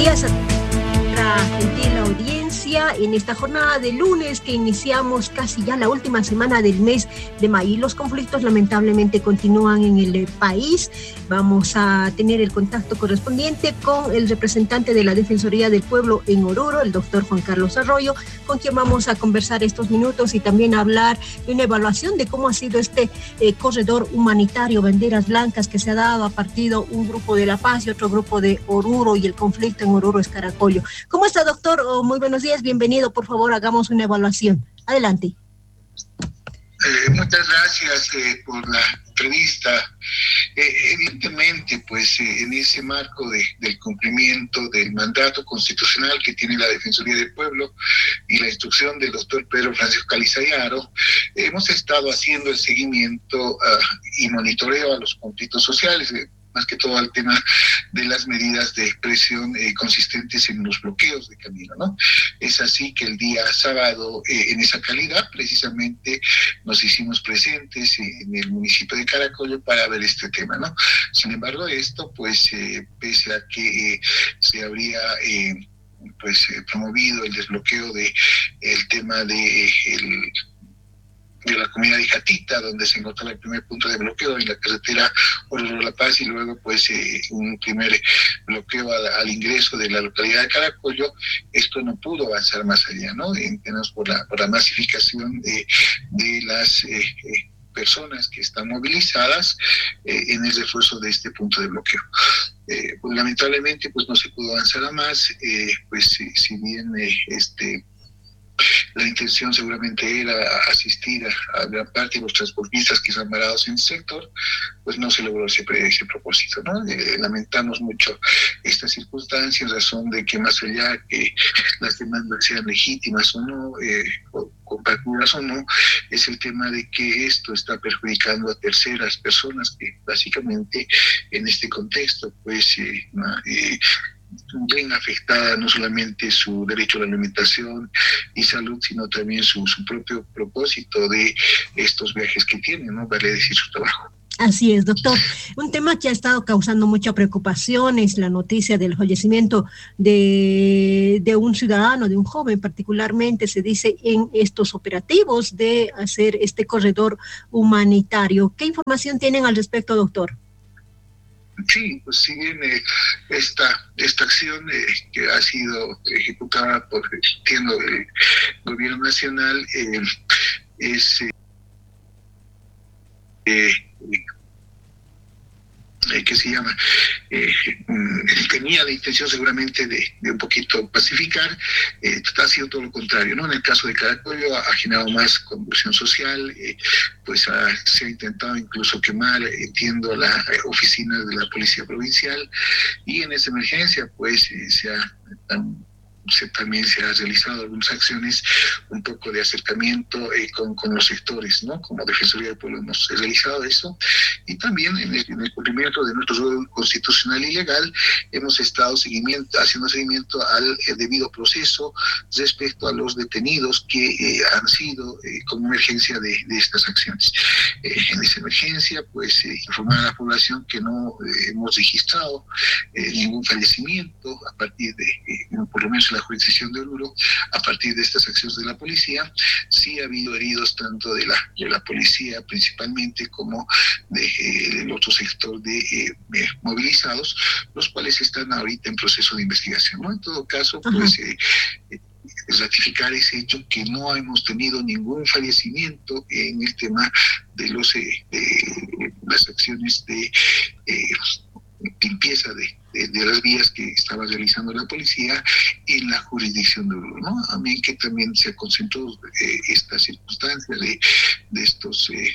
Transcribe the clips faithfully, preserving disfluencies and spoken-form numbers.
días a nuestra gentil audiencia en esta jornada de lunes que iniciamos casi ya la última semana del mes de mayo. Los conflictos lamentablemente continúan en el país. Vamos a tener el contacto correspondiente con el representante de la Defensoría del Pueblo en Oruro, el doctor Juan Carlos Arroyo, con quien vamos a conversar estos minutos y también hablar de una evaluación de cómo ha sido este eh, corredor humanitario, banderas blancas, que se ha dado a partido un grupo de La Paz y otro grupo de Oruro, y el conflicto en Oruro es Caracollo. ¿Cómo está, doctor? Oh, muy buenos días, bienvenido. Por favor, hagamos una evaluación. Adelante. Eh, muchas gracias eh, por la entrevista. Eh, evidentemente, pues eh, en ese marco de, del cumplimiento del mandato constitucional que tiene la Defensoría del Pueblo y la instrucción del doctor Pedro Francisco Calizayaro, eh, hemos estado haciendo el seguimiento uh, y monitoreo a los conflictos sociales, eh, más que todo al tema de las medidas de presión eh, consistentes en los bloqueos de camino, ¿no? Es así que el día sábado, eh, en esa calidad, precisamente nos hicimos presentes en el municipio de Caracollo para ver este tema, ¿no? Sin embargo, esto, pues, eh, pese a que eh, se habría eh, pues eh, promovido el desbloqueo de el tema de eh, el de la comunidad de Jatita, donde se encontraba el primer punto de bloqueo en la carretera Oruro-La Paz, y luego pues eh, un primer bloqueo al, al ingreso de la localidad de Caracollo. Esto no pudo avanzar más allá, ¿no? Menos por la, por la masificación de, de las eh, eh, personas que están movilizadas eh, en el refuerzo de este punto de bloqueo. Eh, pues, lamentablemente pues no se pudo avanzar a más, eh, pues eh, si bien eh, este la intención seguramente era asistir a, a gran parte de los transportistas que están varados en el sector, pues no se logró ese, ese propósito, ¿no? Eh, lamentamos mucho esta circunstancia, en razón de que más allá que las demandas sean legítimas o no, eh, o compartidas o no, es el tema de que esto está perjudicando a terceras personas que básicamente en este contexto, pues, eh, eh, ven afectada no solamente su derecho a la alimentación y salud, sino también su, su propio propósito de estos viajes que tienen, ¿no? Vale decir, su trabajo. Así es, doctor. Un tema que ha estado causando mucha preocupación es la noticia del fallecimiento de, de un ciudadano, de un joven particularmente, se dice, en estos operativos de hacer este corredor humanitario. ¿Qué información tienen al respecto, doctor? Sí, pues si bien eh, esta, esta acción eh, que ha sido ejecutada por entiendo, el gobierno nacional eh, es eh, eh, eh, ¿qué se llama? Eh, él tenía la intención seguramente de, de un poquito pacificar, eh, ha sido todo lo contrario, ¿no? En el caso de Caracollo ha, ha generado más convulsión social, eh, pues ha, se ha intentado incluso quemar, entiendo, la eh, oficina de la Policía Provincial, y en esa emergencia pues eh, se ha um, Se, también se ha realizado algunas acciones un poco de acercamiento eh, con, con los sectores, ¿no? Como Defensoría del Pueblo hemos realizado eso, y también en el, en el cumplimiento de nuestro rol constitucional y legal hemos estado seguimiento, haciendo seguimiento al eh, debido proceso respecto a los detenidos que eh, han sido eh, como emergencia de, de estas acciones. Eh, en esa emergencia, pues eh, informar a la población que no eh, hemos registrado eh, ningún fallecimiento a partir de, eh, por lo menos la jurisdicción de Oruro, a partir de estas acciones de la policía. Sí ha habido heridos tanto de la, de la policía principalmente como del de, otro sector de eh, movilizados, los cuales están ahorita en proceso de investigación, ¿no? En todo caso, pues eh, eh, ratificar ese hecho que no hemos tenido ningún fallecimiento en el tema de los eh, de las acciones de eh, limpieza de De, de las vías que estaba realizando la policía en la jurisdicción de Oruro, ¿no? A mí que también se concentró eh, esta circunstancia de, de estos eh,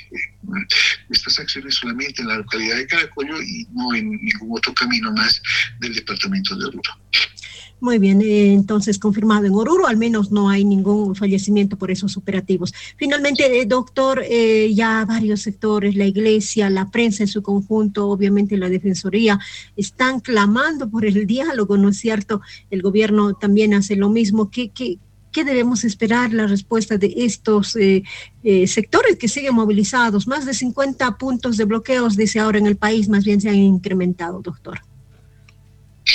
de estas acciones solamente en la localidad de Caracollo y no en ningún otro camino más del departamento de Oruro. Muy bien, eh, entonces confirmado en Oruro, al menos no hay ningún fallecimiento por esos operativos. Finalmente, eh, doctor, eh, ya varios sectores, la iglesia, la prensa en su conjunto, obviamente la Defensoría, están clamando por el diálogo, ¿no es cierto? El gobierno también hace lo mismo. ¿Qué, qué, qué debemos esperar la respuesta de estos eh, eh, sectores que siguen movilizados? Más de cincuenta puntos de bloqueos, dice ahora en el país, más bien se han incrementado, doctor.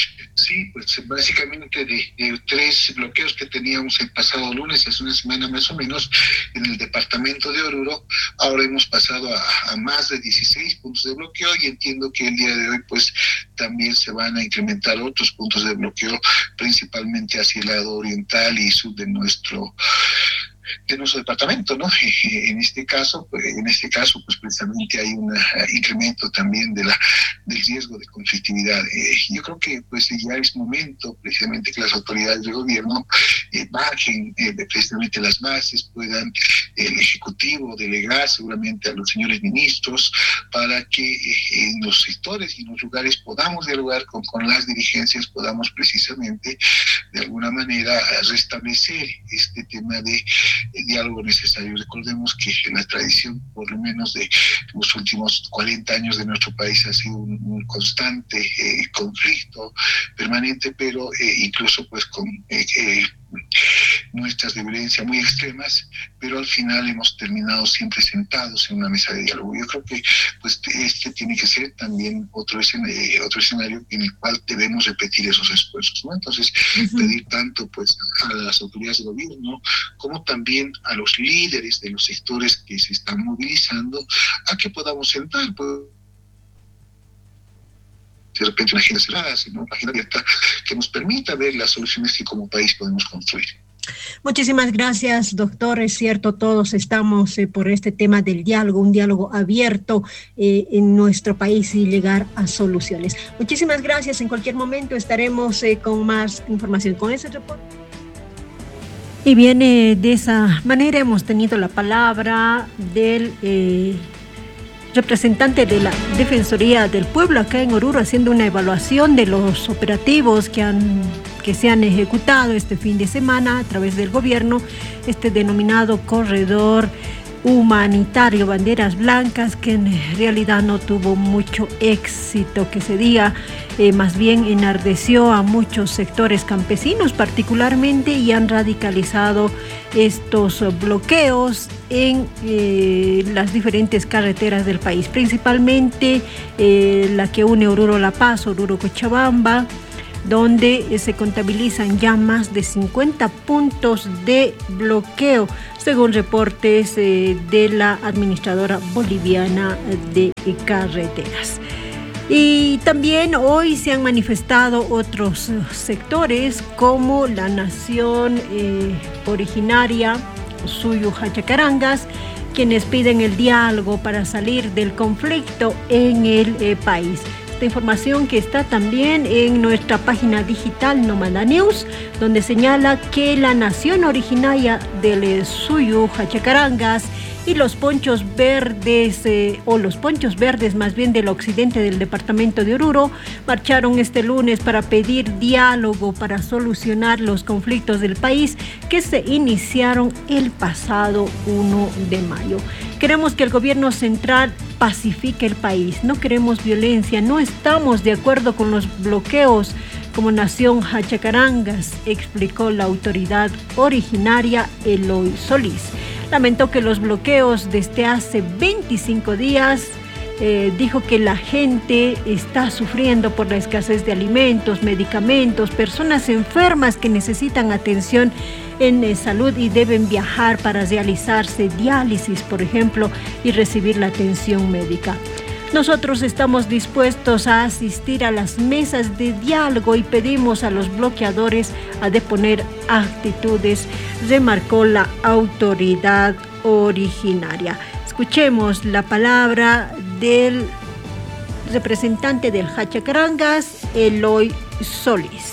Sí, pues básicamente de, de tres bloqueos que teníamos el pasado lunes, hace una semana más o menos, en el departamento de Oruro, ahora hemos pasado a, a más de dieciséis puntos de bloqueo y entiendo que el día de hoy pues también se van a incrementar otros puntos de bloqueo, principalmente hacia el lado oriental y sur de nuestro de nuestro departamento, ¿no? En este caso, pues, en este caso, pues precisamente hay un incremento también de la del riesgo de conflictividad. Eh, yo creo que pues ya es momento precisamente que las autoridades del gobierno eh, bajen eh, precisamente las bases, puedan el Ejecutivo delegar seguramente a los señores ministros para que eh, en los sectores y en los lugares podamos dialogar con, con las dirigencias, podamos precisamente de alguna manera restablecer este tema de el diálogo necesario. Recordemos que la tradición, por lo menos de los últimos cuarenta años de nuestro país, ha sido un, un constante eh, conflicto permanente, pero eh, incluso pues con eh, eh, muestras de violencia muy extremas, pero al final hemos terminado siempre sentados en una mesa de diálogo. Yo creo que pues este tiene que ser también otro escenario, otro escenario en el cual debemos repetir esos esfuerzos, ¿no? Entonces, uh-huh. pedir tanto pues a las autoridades de gobierno como también a los líderes de los sectores que se están movilizando a que podamos sentar, pues, de repente una agenda cerrada, sino una agenda abierta que nos permita ver las soluciones que como país podemos construir. Muchísimas gracias, doctor. Es cierto, todos estamos eh, por este tema del diálogo, un diálogo abierto eh, en nuestro país y llegar a soluciones. Muchísimas gracias. En cualquier momento estaremos eh, con más información con ese reporte. Y bien, eh, de esa manera hemos tenido la palabra del eh, representante de la Defensoría del Pueblo acá en Oruro, haciendo una evaluación de los operativos que han que se han ejecutado este fin de semana a través del gobierno, este denominado corredor humanitario Banderas Blancas, que en realidad no tuvo mucho éxito, que ese día eh, más bien enardeció a muchos sectores campesinos particularmente, y han radicalizado estos bloqueos en eh, las diferentes carreteras del país, principalmente eh, la que une Oruro-La Paz, Oruro-Cochabamba, donde se contabilizan ya más de cincuenta puntos de bloqueo, según reportes eh, de la administradora boliviana de carreteras. Y también hoy se han manifestado otros sectores, como la nación eh, originaria Suyu Hachacarangas, quienes piden el diálogo para salir del conflicto en el eh, país. Esta información que está también en nuestra página digital Nómada News, donde señala que la nación originaria del Suyu Hachacarangas y los ponchos verdes, eh, o los ponchos verdes más bien del occidente del departamento de Oruro, marcharon este lunes para pedir diálogo para solucionar los conflictos del país que se iniciaron el pasado primero de mayo. Queremos que el gobierno central pacifique el país, no queremos violencia, no estamos de acuerdo con los bloqueos como nación Hachacarangas, explicó la autoridad originaria Eloy Solís. Lamentó que los bloqueos desde hace veinticinco días, eh, dijo que la gente está sufriendo por la escasez de alimentos, medicamentos, personas enfermas que necesitan atención en eh, salud y deben viajar para realizarse diálisis, por ejemplo, y recibir la atención médica. Nosotros estamos dispuestos a asistir a las mesas de diálogo y pedimos a los bloqueadores a deponer actitudes, remarcó la autoridad originaria. Escuchemos la palabra del representante del Hachacarangas, Eloy Solís.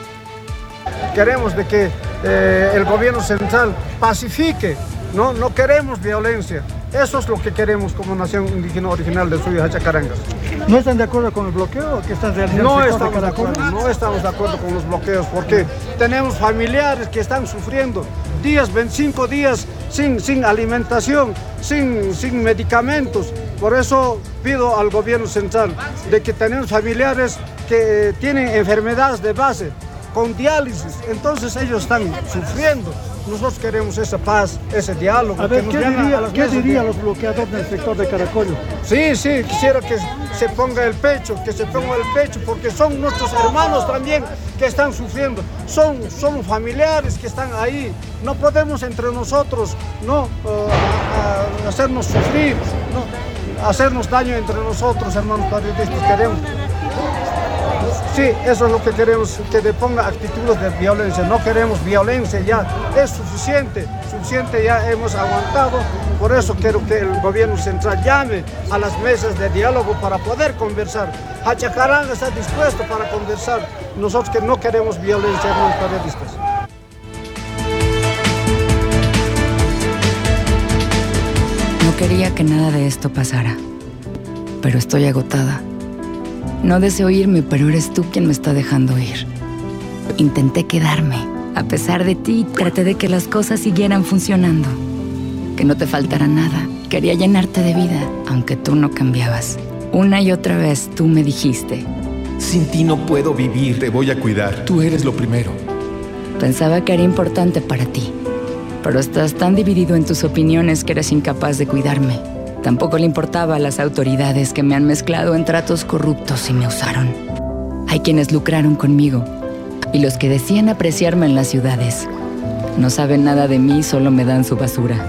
Queremos de que eh, el gobierno central pacifique, no, no queremos violencia. Eso es lo que queremos como nación indígena original del Suyu Hachacarangas. ¿No están de acuerdo con el bloqueo que están realizando? No estamos de acuerdo, no estamos de acuerdo con los bloqueos, porque tenemos familiares que están sufriendo días, veinticinco días sin, sin alimentación, sin, sin medicamentos. Por eso pido al gobierno central de que tenemos familiares que tienen enfermedades de base, con diálisis. Entonces ellos están sufriendo. Nosotros queremos esa paz, ese diálogo. A ver, que ¿qué nos diría, a las ¿qué diría de... los bloqueadores del sector de Caracollo? Sí, sí, quisiera que se ponga el pecho, que se ponga el pecho, porque son nuestros hermanos también que están sufriendo. Son, son familiares que están ahí. No podemos entre nosotros no uh, a, a hacernos sufrir, no hacernos daño entre nosotros, hermanos periodistas. Queremos. Sí, eso es lo que queremos, que deponga actitudes de violencia. No queremos violencia ya, es suficiente, suficiente ya hemos aguantado. Por eso quiero que el gobierno central llame a las mesas de diálogo para poder conversar. Hachacarán está dispuesto para conversar. Nosotros que no queremos violencia, hermanos periodistas. No quería que nada de esto pasara, pero estoy agotada. No deseo irme, pero eres tú quien me está dejando ir. Intenté quedarme. A pesar de ti, traté de que las cosas siguieran funcionando. Que no te faltara nada. Quería llenarte de vida, aunque tú no cambiabas. Una y otra vez tú me dijiste: sin ti no puedo vivir, te voy a cuidar. Tú eres lo primero. Pensaba que era importante para ti, pero estás tan dividido en tus opiniones que eres incapaz de cuidarme. Tampoco le importaba a las autoridades que me han mezclado en tratos corruptos y me usaron. Hay quienes lucraron conmigo, y los que decían apreciarme en las ciudades no saben nada de mí, solo me dan su basura.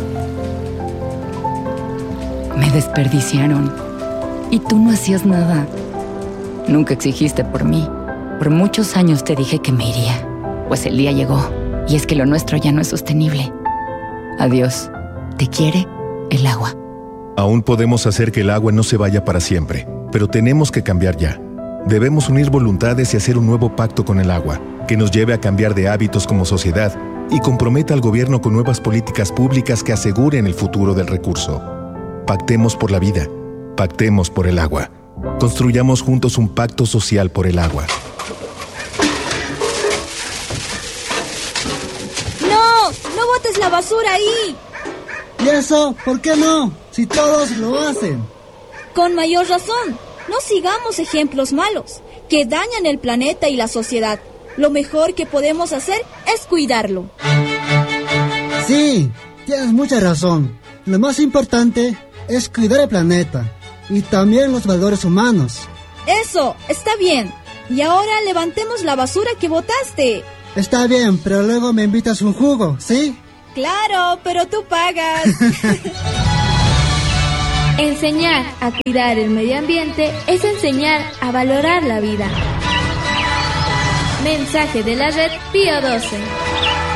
Me desperdiciaron, y tú no hacías nada. Nunca exigiste por mí. Por muchos años te dije que me iría, pues el día llegó, y es que lo nuestro ya no es sostenible. Adiós. Te quiere el agua. Aún podemos hacer que el agua no se vaya para siempre, pero tenemos que cambiar ya. Debemos unir voluntades y hacer un nuevo pacto con el agua, que nos lleve a cambiar de hábitos como sociedad y comprometa al gobierno con nuevas políticas públicas que aseguren el futuro del recurso. Pactemos por la vida, pactemos por el agua. Construyamos juntos un pacto social por el agua. ¡No! ¡No botes la basura ahí! ¿Y eso? ¿Por qué no? Si todos lo hacen. Con mayor razón. No sigamos ejemplos malos que dañan el planeta y la sociedad. Lo mejor que podemos hacer es cuidarlo. Sí, tienes mucha razón. Lo más importante es cuidar el planeta y también los valores humanos. Eso, está bien. Y ahora levantemos la basura que botaste. Está bien, pero luego me invitas un jugo, ¿sí? Claro, pero tú pagas. Enseñar a cuidar el medio ambiente es enseñar a valorar la vida. Mensaje de la red Pío doce.